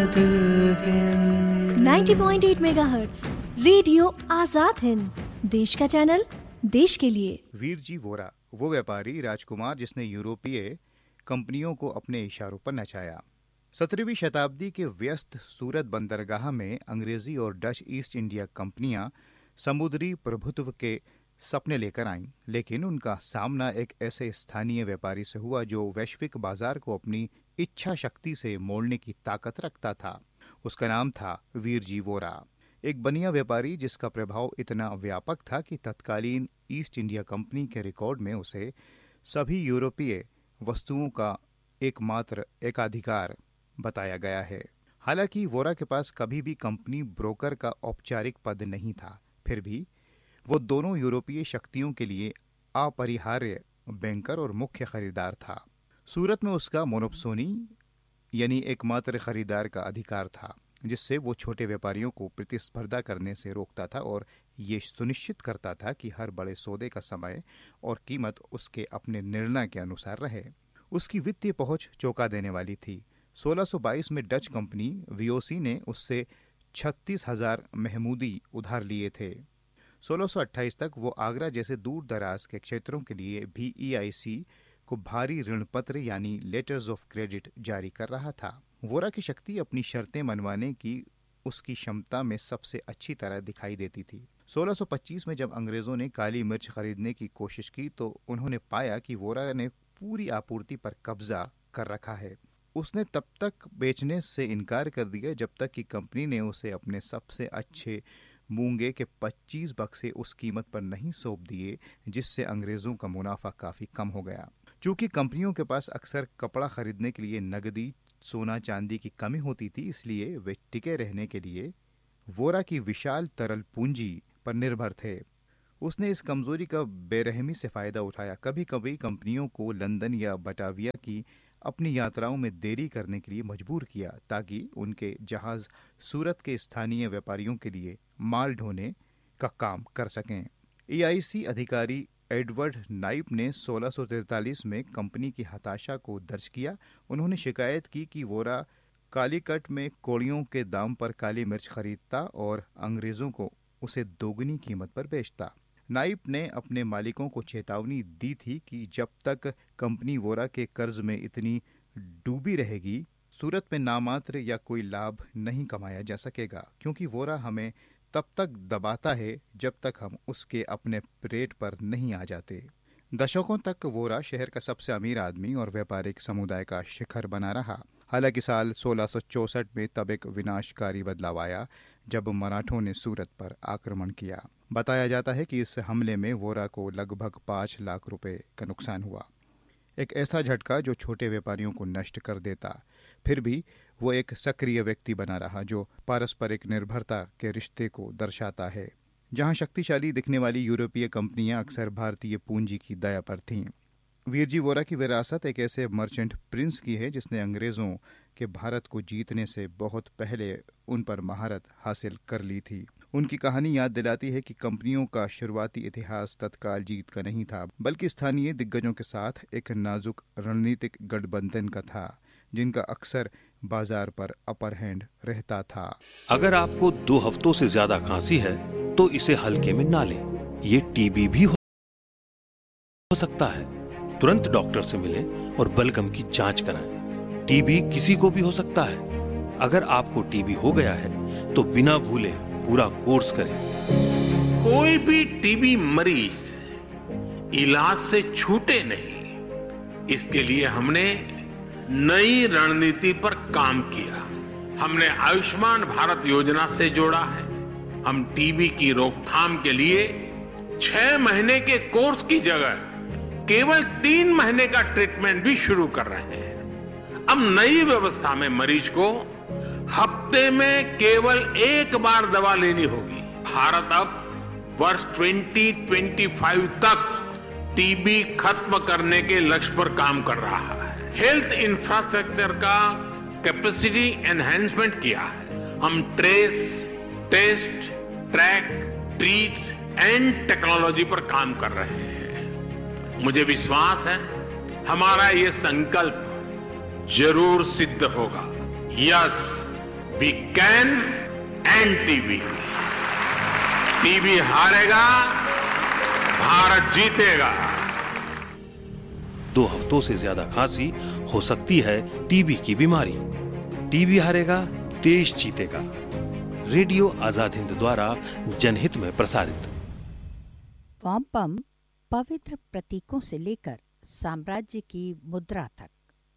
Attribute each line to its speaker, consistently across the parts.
Speaker 1: 90.8 megahertz radio Azad Hind, देश का channel, देश के लिए।
Speaker 2: वीरजी वोरा वो व्यापारी राजकुमार जिसने यूरोपीय कंपनियों को अपने इशारों पर नचाया। 17वीं शताब्दी के व्यस्त सूरत बंदरगाह में अंग्रेजी और डच ईस्ट इंडिया कंपनियां समुद्री प्रभुत्व के सपने लेकर आईं, लेकिन उनका सामना एक ऐसे स्थानीय व्यापारी से हुआ जो वैश्विक बाजार को अपनी इच्छा शक्ति से मोड़ने की ताकत रखता था। उसका नाम था वीरजी वोरा, एक बनिया व्यापारी जिसका प्रभाव इतना व्यापक था कि तत्कालीन ईस्ट इंडिया कंपनी के रिकॉर्ड में उसे सभी यूरोपीय वस्तुओं का एकमात्र एकाधिकार बताया गया है। हालांकि वोरा के पास कभी भी कंपनी ब्रोकर का औपचारिक पद नहीं था, फिर भी वो दोनों यूरोपीय शक्तियों के लिए अपरिहार्य बैंकर और मुख्य खरीदार था। सूरत में उसका मोनोप्सोनी यानी एकमात्र खरीदार का अधिकार था, जिससे वो छोटे व्यापारियों को प्रतिस्पर्धा करने से रोकता था और ये सुनिश्चित करता था कि हर बड़े सौदे का समय और कीमत उसके अपने निर्णय के अनुसार रहे। उसकी वित्तीय पहुंच चौंका देने वाली थी। 1622 में डच कंपनी वीओसी ने उससे 36,000 महमूदी उधार लिए थे। 1628 तक वो आगरा जैसे दूर दराज के क्षेत्रों के लिए भी EIC को भारी ऋण पत्र यानी लेटर्स ऑफ क्रेडिट जारी कर रहा था। वोरा की शक्ति अपनी शर्तें मनवाने की उसकी क्षमता में सबसे अच्छी तरह दिखाई देती थी। 1625 में जब अंग्रेजों ने काली मिर्च खरीदने की कोशिश की तो उन्होंने पाया कि वोरा ने पूरी आपूर्ति पर कब्जा कर रखा है। उसने तब तक बेचने से इनकार कर दिया जब तक कि कंपनी ने उसे अपने सबसे अच्छे मूंगे के 25 बक्से उस कीमत पर नहीं सौंप दिए, जिससे अंग्रेजों का मुनाफा काफी कम हो गया। चूंकि कंपनियों के पास अक्सर कपड़ा खरीदने के लिए नगदी, सोना चांदी की कमी होती थी, इसलिए वे टिके रहने के लिए वोरा की विशाल तरल पूंजी पर निर्भर थे। उसने इस कमजोरी का बेरहमी से फायदा उठाया। कभी कभी कंपनियों को लंदन या बटाविया की अपनी यात्राओं में देरी करने के लिए मजबूर किया ताकि उनके जहाज सूरत के स्थानीय व्यापारियों के लिए माल ढोने का काम कर सकें। EIC अधिकारी एडवर्ड नाइप ने 1643 में कंपनी की हताशा को दर्ज किया। उन्होंने शिकायत की कि वोरा कालीकट में कौड़ियों के दाम पर काली मिर्च खरीदता और अंग्रेजों को उसे दोगुनी कीमत पर बेचता। नाइप ने अपने मालिकों को चेतावनी दी थी कि जब तक कंपनी वोरा के कर्ज में इतनी डूबी रहेगी, सूरत में नामात्र या कोई लाभ नहीं कमाया जा सकेगा, क्योंकि वोरा हमें तब तक दबाता है जब तक हम उसके अपने रेट पर नहीं आ जाते। दशकों तक वोरा शहर का सबसे अमीर आदमी और व्यापारिक समुदाय का शिखर बना रहा। हालांकि साल 1664 में तब एक विनाशकारी बदलाव आया जब मराठों ने सूरत पर आक्रमण किया। बताया जाता है कि इस हमले में वोरा को लगभग 5 लाख रुपए का नुकसान हुआ, एक ऐसा झटका जो छोटे व्यापारियों को नष्ट कर देता। फिर भी वो एक सक्रिय व्यक्ति बना रहा जो पारस्परिक निर्भरता के रिश्ते को दर्शाता है। जहां शक्तिशाली दिखने वाली यूरोपीय कंपनियां अक्सर भारतीय पूंजी की दया पर थीं। वीरजी वोरा की विरासत एक ऐसे मर्चेंट प्रिंस की है जिसने अंग्रेजों के भारत को जीतने से बहुत पहले उन पर महारत हासिल कर ली थी। उनकी कहानी याद दिलाती है कि कंपनियों का शुरुआती इतिहास तत्काल जीत का नहीं था, बल्कि स्थानीय दिग्गजों के साथ एक नाजुक रणनीतिक गठबंधन का था, जिनका अक्सर बाजार पर अपर हैंड रहता था।
Speaker 3: अगर आपको 2 हफ्तों से ज्यादा खांसी है तो इसे हल्के में ना लें। ये टीबी भी हो सकता है। तुरंत डॉक्टर से मिलें और बलगम की जांच कराएं। टीबी किसी को भी हो सकता है। अगर आपको टीबी हो गया है तो बिना भूले पूरा कोर्स करें।
Speaker 4: कोई भी टीबी मरीज इलाज से छूटे नहीं, इसके लिए हमने नई रणनीति पर काम किया। हमने आयुष्मान भारत योजना से जोड़ा है। हम टीबी की रोकथाम के लिए 6 महीने के कोर्स की जगह केवल 3 महीने का ट्रीटमेंट भी शुरू कर रहे हैं। अब नई व्यवस्था में मरीज को हफ्ते में केवल 1 बार दवा लेनी होगी। भारत अब वर्ष 2025 तक टीबी खत्म करने के लक्ष्य पर काम कर रहा है। हेल्थ इंफ्रास्ट्रक्चर का कैपेसिटी एनहांसमेंट किया है। हम trace, test, track, treat and technology पर काम कर रहे हैं। मुझे विश्वास है हमारा ये संकल्प जरूर सिद्ध होगा। Yes, we can end TB. TB हारेगा, भारत जीतेगा।
Speaker 3: 2 हफ्तों से ज्यादा खांसी हो सकती है टीबी की बीमारी। टीबी हारेगा, देश जीतेगा। रेडियो आजाद हिंद द्वारा जनहित में प्रसारित।
Speaker 5: वामपम पवित्र प्रतीकों से लेकर साम्राज्य की मुद्रा तक।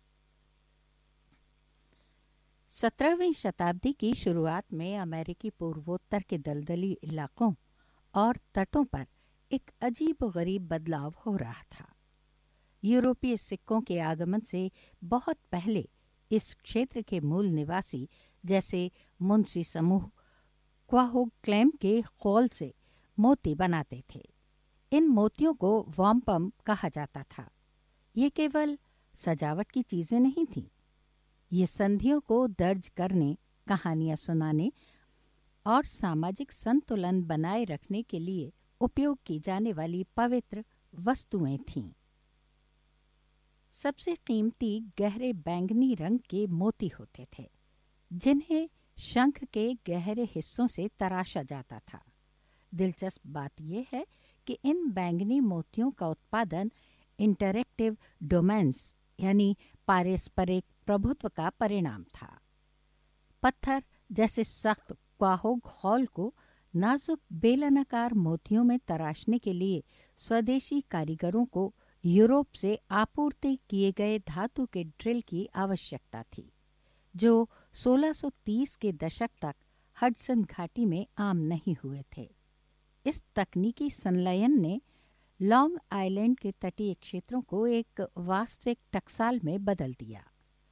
Speaker 5: 17वीं शताब्दी की शुरुआत में अमेरिकी पूर्वोत्तर के दलदली इलाकों और तटों पर एक अजीब-गरीब बदलाव हो रहा था। यूरोपीय सिक्कों के आगमन से बहुत पहले इस क्षेत्र के मूल निवासी जैसे मुंशी समूह क्वाहोक्लैम के खोल से मोती बनाते थे। इन मोतियों को वामपम कहा जाता था। ये केवल सजावट की चीजें नहीं थीं। ये संधियों को दर्ज करने, कहानियां सुनाने और सामाजिक संतुलन बनाए रखने के लिए उपयोग की जाने वाली पवित्र वस्तुएं थीं। सबसे कीमती गहरे बैंगनी रंग के मोती होते थे, जिन्हें शंख के गहरे हिस्सों से तराशा जाता था। दिलचस्प बात यह है कि इन बैंगनी मोतियों का उत्पादन इंटरैक्टिव डोमेन्स यानी पारस्परिक प्रभुत्व का परिणाम था। पत्थर जैसे सख्त क्वाहोग हॉल को नाजुक बेलनाकार मोतियों में तराशने के लिए स्वदेशी कारीगरों को यूरोप से आपूर्ति किए गए धातु के ड्रिल की आवश्यकता थी, जो 1630 के दशक तक हडसन घाटी में आम नहीं हुए थे। इस तकनीकी संलयन ने लॉन्ग आइलैंड के तटीय क्षेत्रों को एक वास्तविक टकसाल में बदल दिया।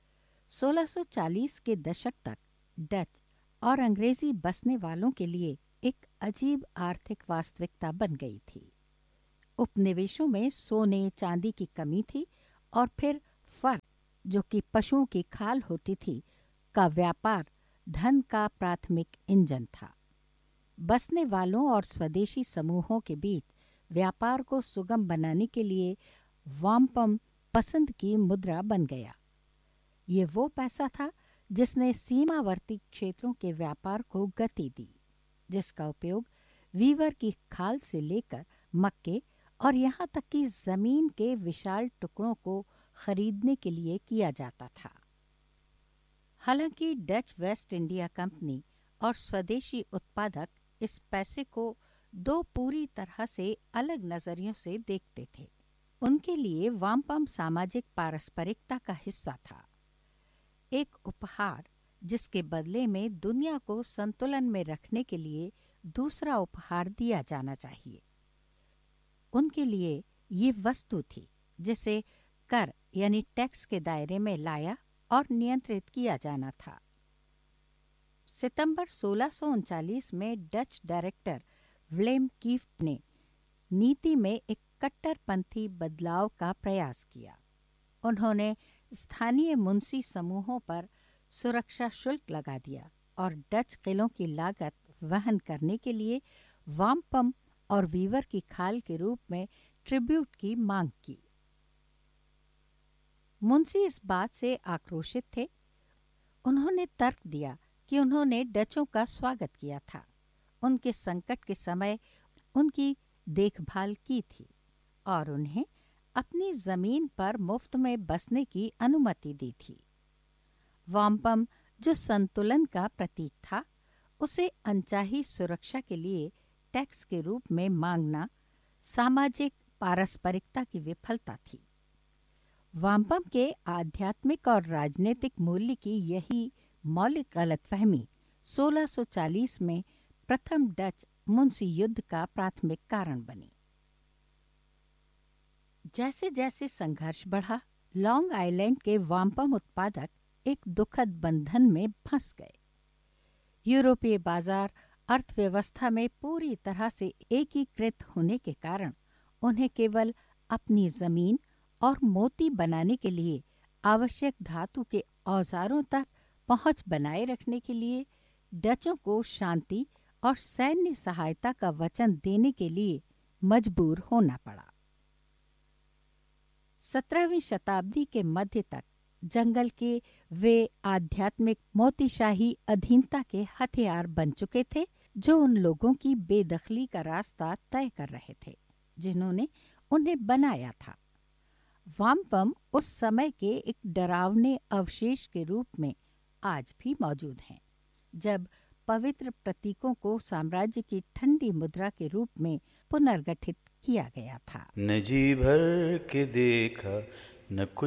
Speaker 5: 1640 के दशक तक डच और अंग्रेजी बसने वालों के लिए एक अजीब आर्थिक वास्तविकता बन गई थी। उपनिवेशों में सोने चांदी की कमी थी और फिर फर, जो कि पशुओं की खाल होती थी, का व्यापार धन का प्राथमिक इंजन था। बसने वालों और स्वदेशी समूहों के बीच व्यापार को सुगम बनाने के लिए वामपम पसंद की मुद्रा बन गया। ये वो पैसा था जिसने सीमावर्ती क्षेत्रों के व्यापार को गति दी, जिसका उपयोग वीवर की खाल से लेकर मक्के और यहाँ तक कि जमीन के विशाल टुकड़ों को खरीदने के लिए किया जाता था। हालांकि डच वेस्ट इंडिया कंपनी और स्वदेशी उत्पादक इस पैसे को 2 पूरी तरह से अलग नजरियों से देखते थे। उनके लिए वामपम सामाजिक पारस्परिकता का हिस्सा था, एक उपहार जिसके बदले में दुनिया को संतुलन में रखने के लिए दूसरा उपहार दिया जाना चाहिए। उनके लिए ये वस्तु थी जिसे कर यानी टैक्स के दायरे में लाया और नियंत्रित किया जाना था। सितंबर 1639 में डच डायरेक्टर विलेम कीफ्ट ने नीति में एक कट्टरपंथी बदलाव का प्रयास किया। उन्होंने स्थानीय मुंशी समूहों पर सुरक्षा शुल्क लगा दिया और डच किलों की लागत वहन करने के लिए वामपम और वीवर की खाल के रूप में ट्रिब्यूट की मांग की। मुंशी इस बात से आक्रोशित थे। उन्होंने तर्क दिया कि उन्होंने डचों का स्वागत किया था, उनके संकट के समय उनकी देखभाल की थी और उन्हें अपनी जमीन पर मुफ्त में बसने की अनुमति दी थी। वामपम, जो संतुलन का प्रतीक था, उसे अनचाही सुरक्षा के लिए टैक्स के रूप में मांगना सामाजिक पारस्परिकता की विफलता थी। वामपम के आध्यात्मिक और राजनीतिक मूल्य की यही मौलिक गलतफहमी 1640 में प्रथम डच मुंशी युद्ध का प्राथमिक कारण बनी। जैसे जैसे संघर्ष बढ़ा, लॉन्ग आइलैंड के वामपम उत्पादक एक दुखद बंधन में फंस गए। यूरोपीय बाजार अर्थव्यवस्था में पूरी तरह से एकीकृत होने के कारण उन्हें केवल अपनी जमीन और मोती बनाने के लिए आवश्यक धातु के औजारों तक पहुंच बनाए रखने के लिए डचों को शांति और सैन्य सहायता का वचन देने के लिए मजबूर होना पड़ा। 17वीं शताब्दी के मध्य तक जंगल के वे आध्यात्मिक मोतीशाही अधीनता के हथियार बन चुके थे जो उन लोगों की बेदखली का रास्ता तय कर रहे थे जिन्होंने उन्हें बनाया था। वामपम उस समय के एक डरावने अवशेष के रूप में आज भी मौजूद हैं, जब पवित्र प्रतीकों को साम्राज्य की ठंडी मुद्रा के रूप में पुनर्गठित किया गया था।
Speaker 6: न जी भर के देखा न कुछ